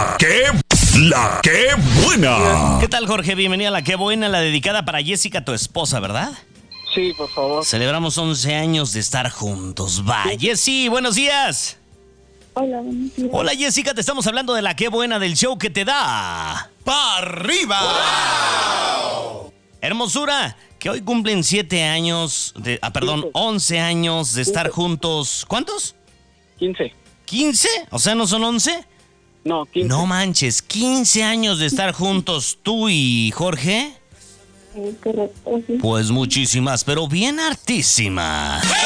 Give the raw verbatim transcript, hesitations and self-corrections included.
La que... La que buena. ¿Qué tal, Jorge? Bienvenida a La que buena, la dedicada para Jessica, tu esposa, ¿verdad? Sí, por favor. Celebramos once años de estar juntos. Va, Jessy, buenos días. Hola, buenos días. Hola, Jessica, te estamos hablando de La que buena, del show que te da ¡Pa' arriba! ¡Wow! Hermosura, que hoy cumplen siete años, de, ah, perdón, once años de estar juntos. ¿Cuántos? quince. ¿quince? O sea, ¿no son once? No, quince. No manches, quince años de estar juntos tú y Jorge. Eh, correcto, sí. Pues muchísimas, pero bien hartísimas.